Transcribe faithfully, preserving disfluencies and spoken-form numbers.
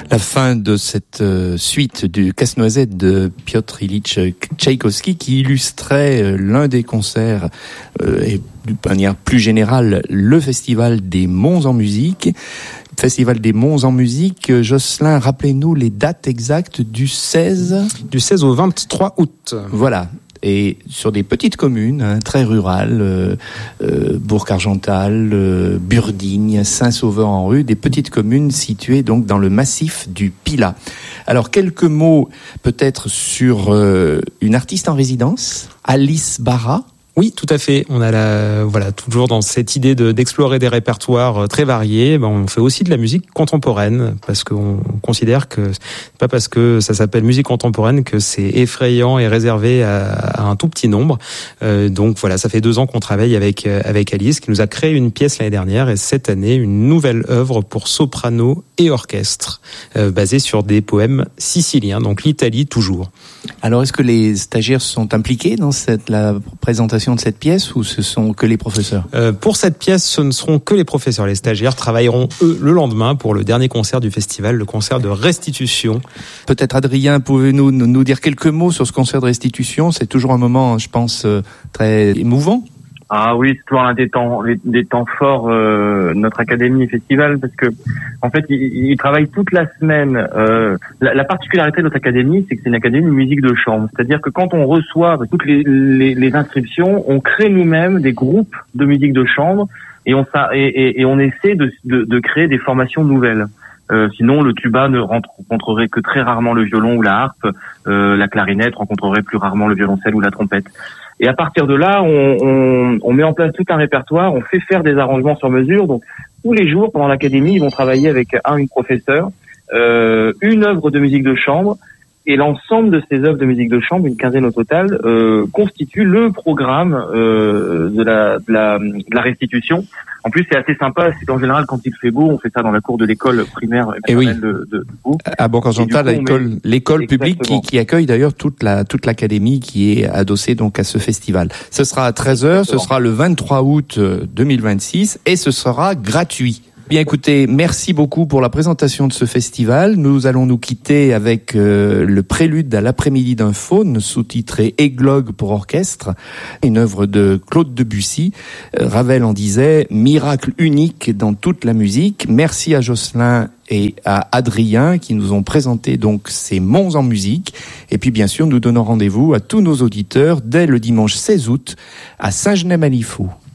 La fin de cette euh, suite du Casse-Noisette de Piotr Ilyich Tchaïkovski qui illustrait euh, l'un des concerts euh, et de manière plus générale le Festival des Monts en musique. Festival des Monts en musique. Jocelyn, rappelez-nous les dates exactes du seize Du seize au vingt-trois août. Voilà. Et sur des petites communes, hein, très rurales, euh, euh, Bourg-Argental, euh, Burdigne, Saint-Sauveur-en-Rue, des petites communes situées donc dans le massif du Pilat. Alors quelques mots peut-être sur euh, une artiste en résidence, Alice Barra. Oui, tout à fait. On a la, voilà, toujours dans cette idée de, d'explorer des répertoires très variés. Ben, on fait aussi de la musique contemporaine parce qu'on considère que c'est pas parce que ça s'appelle musique contemporaine que c'est effrayant et réservé à, à un tout petit nombre. Euh, donc voilà, ça fait deux ans qu'on travaille avec avec Alice, qui nous a créé une pièce l'année dernière et cette année une nouvelle œuvre pour soprano et orchestre euh, basée sur des poèmes siciliens, donc l'Italie toujours. Alors est-ce que les stagiaires sont impliqués dans cette la présentation de cette pièce ou ce sont que les professeurs ? euh, Pour cette pièce, ce ne seront que les professeurs. Les stagiaires travailleront, eux, le lendemain pour le dernier concert du festival, le concert de restitution. Peut-être, Adrien, pouvez-vous nous, nous dire quelques mots sur ce concert de restitution ? C'est toujours un moment, je pense, très émouvant. Ah oui, c'est toujours un des temps, des temps forts euh, notre académie et festival parce que en fait, ils, ils travaillent toute la semaine. Euh, la, la particularité de notre académie, c'est que c'est une académie de musique de chambre, c'est-à-dire que quand on reçoit toutes les, les, les inscriptions, on crée nous-mêmes des groupes de musique de chambre et on et, et, et on essaie de, de, de créer des formations nouvelles. Euh, sinon, le tuba ne rencontrerait que très rarement le violon ou la harpe. Euh, la clarinette rencontrerait plus rarement le violoncelle ou la trompette. Et à partir de là, on, on, on met en place tout un répertoire, on fait faire des arrangements sur mesure. Donc, tous les jours, pendant l'académie, ils vont travailler avec un ou une professeur, euh, une œuvre de musique de chambre. Et l'ensemble de ces œuvres de musique de chambre, une quinzaine au total, euh, constitue le programme euh, de, la, de, la, de la restitution. En plus, c'est assez sympa. C'est qu'en général, quand il fait beau, on fait ça dans la cour de l'école primaire et oui. de, de, de Bourg. À Bourg-Argental, l'école, l'école publique qui, qui accueille d'ailleurs toute la toute l'académie qui est adossée donc à ce festival. Ce sera à treize heures, ce sera le vingt-trois août deux mille vingt-six et ce sera gratuit. Bien écoutez, merci beaucoup pour la présentation de ce festival. Nous allons nous quitter avec euh, le prélude à l'après-midi d'un faune, sous-titré Églogue pour orchestre, une œuvre de Claude Debussy. Euh, Ravel en disait « Miracle unique dans toute la musique ». Merci à Jocelyn et à Adrien qui nous ont présenté donc ces Monts en musique. Et puis bien sûr, nous donnons rendez-vous à tous nos auditeurs dès le dimanche seize août à Saint-Genès-Malifaux.